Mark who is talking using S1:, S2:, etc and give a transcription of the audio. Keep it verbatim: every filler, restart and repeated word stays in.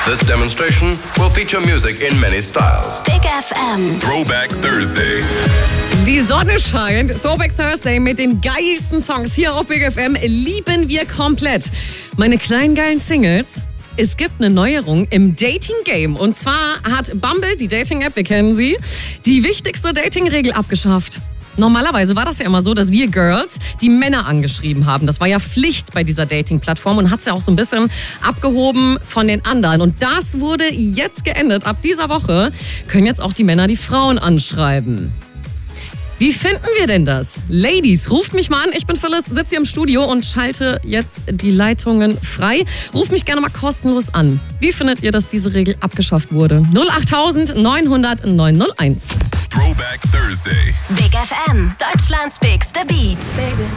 S1: This demonstration will feature music in many styles.
S2: Big F M.
S1: Throwback Thursday.
S3: Die Sonne scheint. Throwback Thursday mit den geilsten Songs hier auf Big F M lieben wir komplett. Meine kleinen geilen Singles. Es gibt eine Neuerung im Dating-Game. Und zwar hat Bumble, die Dating-App, wir kennen sie, die wichtigste Dating-Regel abgeschafft. Normalerweise war das ja immer so, dass wir Girls die Männer angeschrieben haben. Das war ja Pflicht bei dieser Dating-Plattform und hat es ja auch so ein bisschen abgehoben von den anderen. Und das wurde jetzt geändert. Ab dieser Woche können jetzt auch die Männer die Frauen anschreiben. Wie finden wir denn das? Ladies, ruft mich mal an. Ich bin Phyllis, sitze hier im Studio und schalte jetzt die Leitungen frei. Ruft mich gerne mal kostenlos an. Wie findet ihr, dass diese Regel abgeschafft wurde? null acht neunhundert neun null eins.
S1: Throwback Thursday.
S2: Big F M, Deutschlands bigste Beats. Baby.